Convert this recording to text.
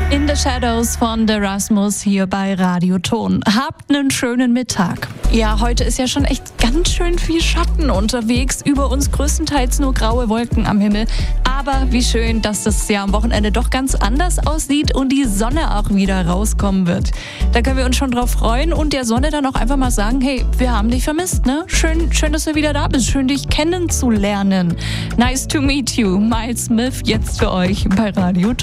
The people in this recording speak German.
In the Shadows von The Rasmus hier bei Radio Ton. Habt einen schönen Mittag. Ja, heute ist ja schon echt ganz schön viel Schatten unterwegs. Über uns größtenteils nur graue Wolken am Himmel. Aber wie schön, dass das ja am Wochenende doch ganz anders aussieht und die Sonne auch wieder rauskommen wird. Da können wir uns schon drauf freuen und der Sonne dann auch einfach mal sagen, hey, wir haben dich vermisst, ne? Schön, dass du wieder da bist. Schön, dich kennenzulernen. Nice to meet you. Miles Smith jetzt für euch bei Radio Ton.